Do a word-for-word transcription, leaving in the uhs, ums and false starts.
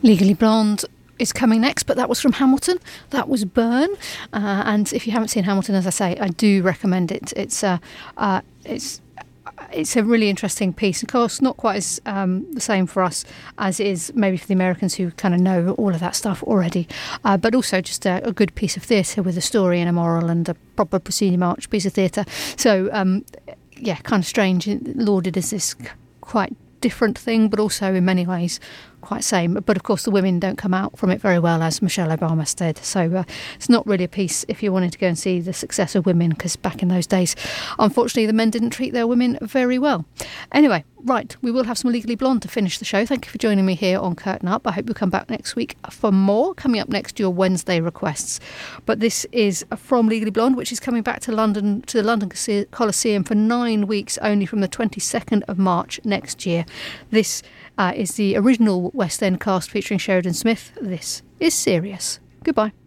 Legally Blonde is coming next, but that was from Hamilton. That was Burn. Uh, and if you haven't seen Hamilton, as I say, I do recommend it. It's uh, uh, it's it's a really interesting piece. Of course, not quite as um, the same for us as it is maybe for the Americans who kind of know all of that stuff already. Uh, but also just a, a good piece of theatre with a story and a moral and a proper proscenium arch piece of theatre. So, um, yeah, kind of strange, lauded as this quite different thing, but also in many ways quite same. But of course the women don't come out from it very well, as Michelle Obama said. So uh, it's not really a piece if you wanted to go and see the success of women, because back in those days, unfortunately, the men didn't treat their women very well. Anyway, right, we will have some Legally Blonde to finish the show. Thank you for joining me here on Curtain Up. I hope you'll come back next week for more. Coming up next, your Wednesday requests. But this is from Legally Blonde, which is coming back to London, to the London Coliseum for nine weeks only, from the twenty-second of March next year. This uh, is the original West End cast featuring Sheridan Smith. This is Serious. Goodbye.